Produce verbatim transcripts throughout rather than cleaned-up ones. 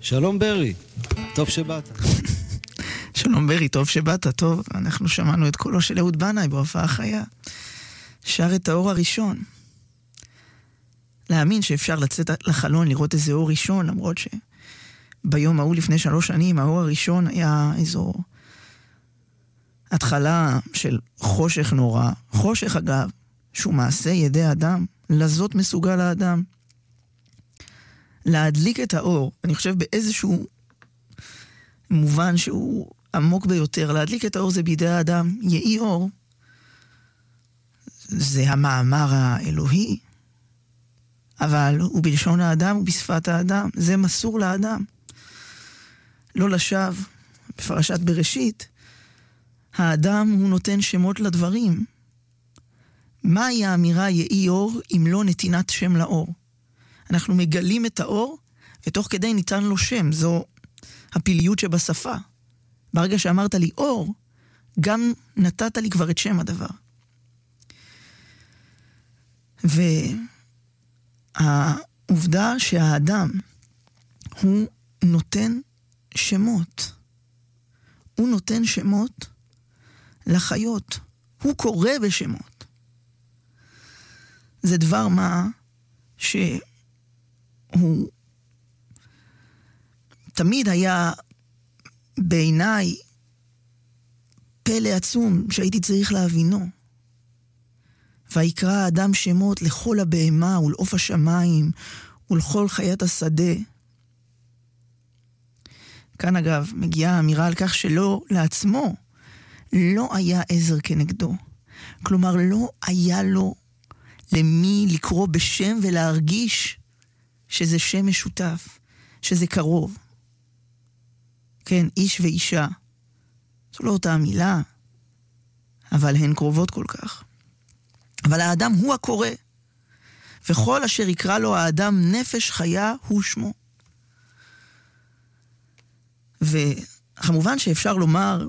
שלום ברי, טוב שבאת. שלום ברי, טוב שבאת, טוב. אנחנו שמענו את קולו של אהוד בנאי בהופעה חיה. שר את האור הראשון. להאמין שאפשר לצאת לחלון לראות איזה אור ראשון, למרות שביום ההוא לפני שלוש שנים האור הראשון היה איזו התחלה של חושך נורא. חושך אגב, שהוא מעשה ידי אדם, לזאת מסוגל האדם. להדליק את האור, אני חושב באיזשהו מובן שהוא עמוק ביותר, להדליק את האור זה בידי האדם. יהי אור, זה המאמר האלוהי, אבל הוא בלשון האדם ובשפת האדם, זה מסור לאדם. לא לשווא, בפרשת בראשית, האדם הוא נותן שמות לדברים. מהי האמירה יהי אור אם לא נתינת שם לאור? אנחנו מגלים את האור, ותוך כדי ניתן לו שם. זו הפיליות שבשפה. ברגע שאמרת לי אור, גם נתת לי כבר את שם הדבר. והעובדה שהאדם הוא נותן שמות. הוא נותן שמות לחיות. הוא קורא בשמות. זה דבר מה שהוא תמיד היה בעיניי פלא עצום שהייתי צריך להבינו. ויקרא האדם שמות לכל הבהמה ולעוף השמיים ולכל חיית השדה. כאן אגב מגיעה האמירה על כך שלא לעצמו לא היה עזר כנגדו. כלומר לא היה לו למי לקרוא בשם ולהרגיש שזה שם משותף, שזה קרוב. כן, איש ואישה. זו לא אותה מילה, אבל הן קרובות כל כך. אבל האדם הוא הקורא, וכל אשר יקרא לו האדם נפש חיה הוא שמו. וכמובן שאפשר לומר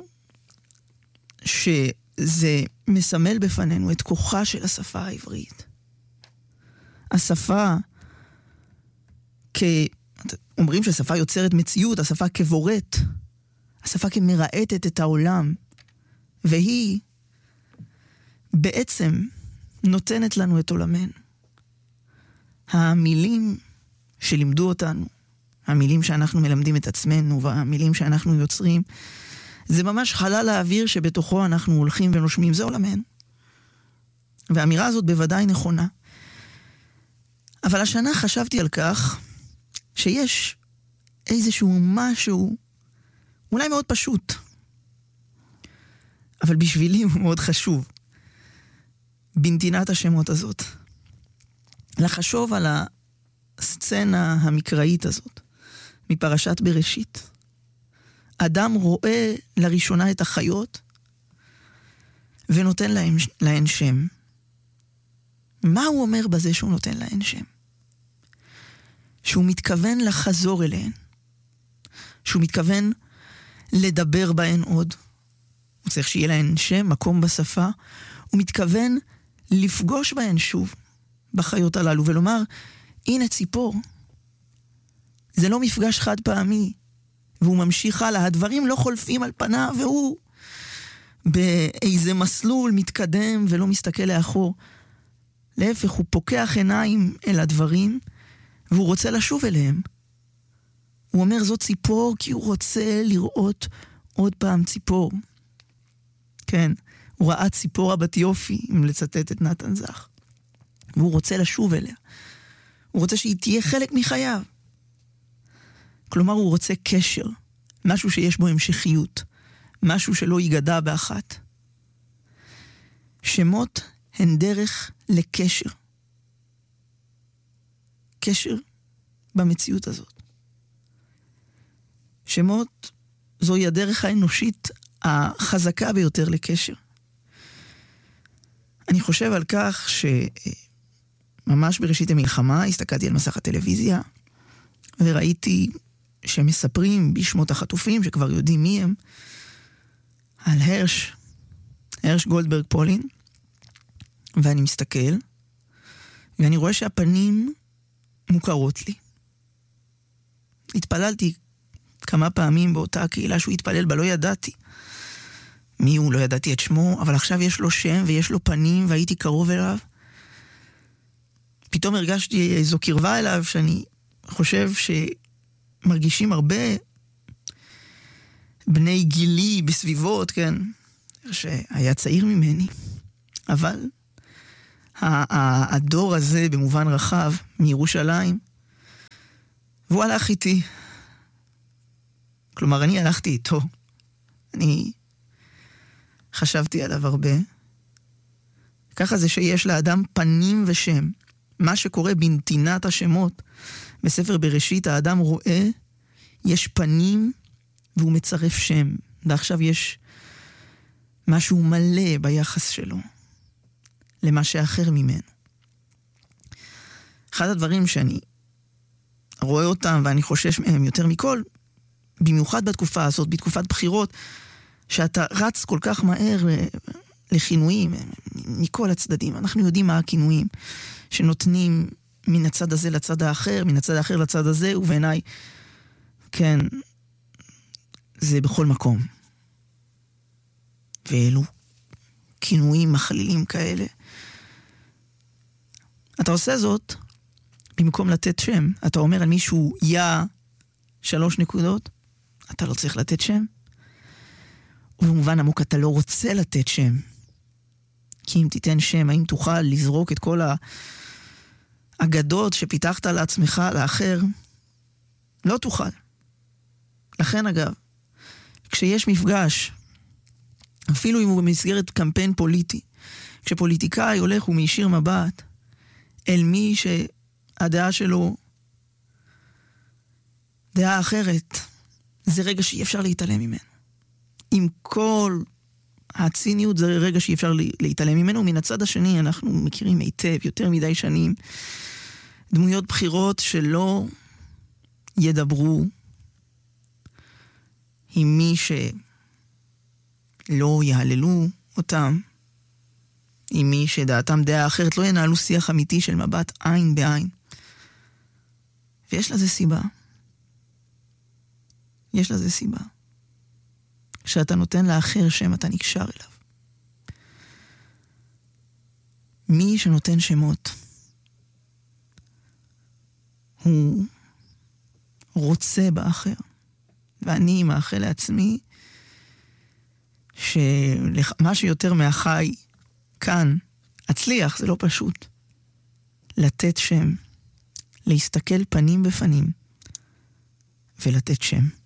שזה מסמל בפנינו את כוחה של השפה העברית. השפה, כ... אומרים שהשפה יוצרת מציאות, השפה כבורט, השפה כמראטת את העולם, והיא בעצם נותנת לנו את עולמנו. המילים שלימדו אותנו, המילים שאנחנו מלמדים את עצמנו, והמילים שאנחנו יוצרים, זה ממש חלל האוויר שבתוכו אנחנו הולכים ונושמים, זה עולמנו. והאמירה הזאת בוודאי נכונה. אבל השנה חשבתי על כך שיש איזשהו משהו, אולי מאוד פשוט, אבל בשבילי הוא מאוד חשוב, בנתינת השמות הזאת. לחשוב על הסצנה המקראית הזאת, מפרשת בראשית. אדם רואה לראשונה את החיות, ונותן להן, להן שם. מה הוא אומר בזה שהוא נותן להן שם? שהוא מתכוון לחזור אליהן. שהוא מתכוון לדבר בהן עוד. הוא צריך שיהיה להן שם, מקום בשפה. הוא מתכוון לפגוש בהן שוב, בחיות הללו, ולומר, הנה ציפור. זה לא מפגש חד פעמי. והוא ממשיך הלאה. הדברים לא חולפים על פניו, והוא באיזה מסלול מתקדם ולא מסתכל לאחור. להפך, הוא פוקח עיניים אל הדברים, והוא רוצה לשוב אליהם. הוא אומר, זו ציפור, כי הוא רוצה לראות עוד פעם ציפור. כן, הוא ראה ציפורה בת יופי, אם לצטט את נתן זך. והוא רוצה לשוב אליה. הוא רוצה שהיא תהיה חלק מחייו. כלומר, הוא רוצה קשר. משהו שיש בו המשכיות. משהו שלא ייגדע באחת. שמות הן דרך לקשר. קשר במציאות הזאת. שמות זוהי הדרך האנושית החזקה ביותר לקשר. אני חושב על כך שממש בראשית המלחמה הסתכלתי על מסך הטלוויזיה וראיתי שמספרים בשמות החטופים שכבר יודעים מי הם, על הרש, הרש גולדברג פולין, ואני מסתכל ואני רואה שהפנים מוכרות לי. התפללתי כמה פעמים באותה קהילה שהוא התפלל בה, לא ידעתי מי הוא, לא ידעתי את שמו, אבל עכשיו יש לו שם ויש לו פנים, והייתי קרוב אליו. פתאום הרגשתי איזו קרבה אליו, שאני חושב שמרגישים הרבה בני גילי בסביבות, כן, שהיה צעיר ממני, אבל הדור הזה במובן רחב מירושלים, והוא הלך איתי. כלומר, אני הלכתי איתו. אני חשבתי עליו הרבה. ככה זה שיש לאדם פנים ושם. מה שקורה בנתינת השמות בספר בראשית, האדם רואה, יש פנים והוא מצרף שם. ועכשיו יש משהו מלא ביחס שלו למה שאחר ממנו. אחד הדברים שאני רואה אותם ואני חושש מהם יותר מכל, במיוחד בתקופה הזאת, בתקופת בחירות, שאתה רץ כל כך מהר לכינויים מכל הצדדים. אנחנו יודעים מה הכינויים שנותנים מן הצד הזה לצד האחר, מן הצד האחר לצד הזה, ובעיניי, כן, זה בכל מקום. ואלו כינויים מכלילים כאלה. אתה עושה זאת במקום לתת שם. אתה אומר על מישהו יא שלוש נקודות, אתה לא צריך לתת שם. ובמובן עמוק אתה לא רוצה לתת שם. כי אם תיתן שם, האם תוכל לזרוק את כל האגדות שפיתחת לעצמך, לאחר? לא תוכל. לכן אגב, כשיש מפגש, אפילו אם הוא במסגרת קמפיין פוליטי, כשפוליטיקאי הולך ומישיר מבט אל מי שהדעה שלו דעה אחרת, זה רגע שאי אפשר להתעלם ממנו. עם כל הציניות זה רגע שאי אפשר להתעלם ממנו. מן הצד השני אנחנו מכירים היטב יותר מדי שנים דמויות בחירות שלא ידברו עם מי שלא יהללו אותם, עם מי שדעתם דעה אחרת, לא ינהלו שיח אמיתי של מבט עין בעין. ויש לזה סיבה. יש לזה סיבה. כשאתה נותן לאחר שם, אתה נקשר אליו. מי שנותן שמות, הוא רוצה באחר. ואני מאחל לעצמי שמה שיותר מהחי כאן, הצליח, זה לא פשוט. לתת שם, להסתכל פנים בפנים, ולתת שם.